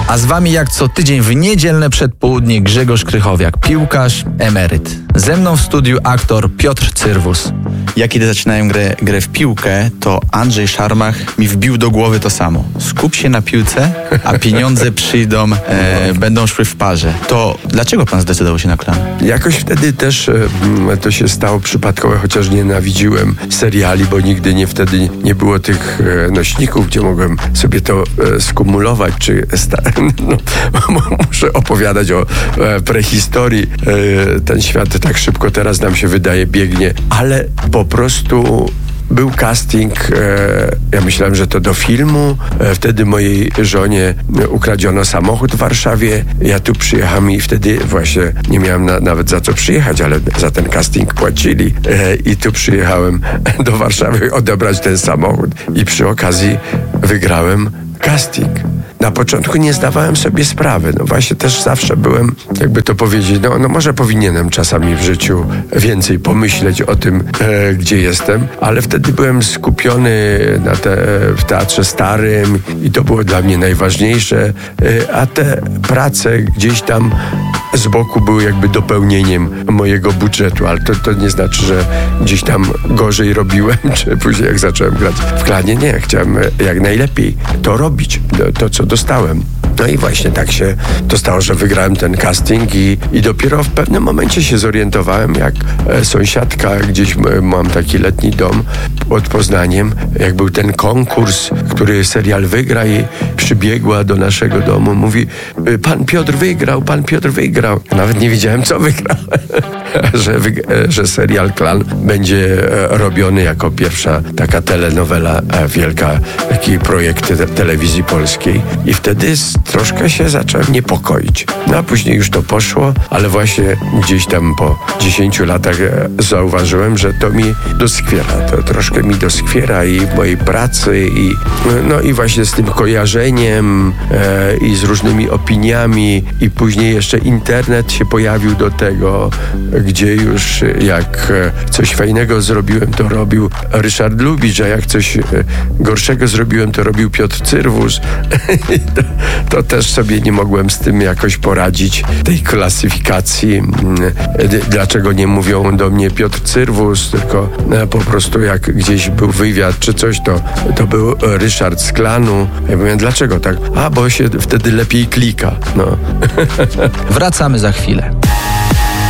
A z wami jak co tydzień w niedzielne przedpołudnie Grzegorz Krychowiak, piłkarz, emeryt. Ze mną w studiu aktor Piotr Cyrwus. Ja kiedy zaczynałem grę w piłkę, to Andrzej Szarmach mi wbił do głowy to samo. Skup się na piłce, a pieniądze przyjdą, będą szły w parze. To dlaczego pan zdecydował się na Klan? Jakoś wtedy też to się stało przypadkowo, chociaż nienawidziłem seriali, bo nigdy wtedy nie było tych nośników, gdzie mogłem sobie to skumulować, czy muszę opowiadać o prehistorii. Ten świat tak szybko teraz nam się wydaje biegnie, ale po prostu był casting, ja myślałem, że to do filmu. Wtedy mojej żonie ukradziono samochód w Warszawie. Ja tu przyjechałem i wtedy właśnie nie miałem nawet za co przyjechać, ale za ten casting płacili. I tu przyjechałem do Warszawy odebrać ten samochód i przy okazji wygrałem casting. Na początku nie zdawałem sobie sprawy. No właśnie też zawsze byłem, jakby to powiedzieć, no może powinienem czasami w życiu więcej pomyśleć o tym, gdzie jestem, ale wtedy byłem skupiony w Teatrze Starym i to było dla mnie najważniejsze, a te prace gdzieś tam z boku były jakby dopełnieniem mojego budżetu, ale to nie znaczy, że gdzieś tam gorzej robiłem, czy później jak zacząłem grać w Klanie, nie, chciałem jak najlepiej to robić, to co dostałem. No i właśnie tak się to stało, że wygrałem ten casting i dopiero w pewnym momencie się zorientowałem, jak sąsiadka, gdzieś mam taki letni dom pod Poznaniem, jak był ten konkurs, który serial wygra i przybiegła do naszego domu, mówi, pan Piotr wygrał. Nawet nie wiedziałem, co wygrał. że serial Klan będzie robiony jako pierwsza taka telenowela wielka, taki projekt telewizji polskiej. I wtedy troszkę się zacząłem niepokoić. No a później już to poszło, ale właśnie gdzieś tam po 10 latach zauważyłem, że to mi doskwiera. To troszkę mi doskwiera i w mojej pracy i właśnie z tym kojarzeniem i z różnymi opiniami i później jeszcze internet się pojawił do tego, gdzie już jak coś fajnego zrobiłem, to robił Ryszard Lubicz, a jak coś gorszego zrobiłem, to robił Piotr Cyrwus. To też sobie nie mogłem z tym jakoś poradzić, tej klasyfikacji. Dlaczego nie mówią do mnie Piotr Cyrwus, tylko po prostu jak gdzieś był wywiad czy coś, to był Ryszard z Klanu. Ja mówię, dlaczego tak? Bo się wtedy lepiej klika. No. Wracamy za chwilę.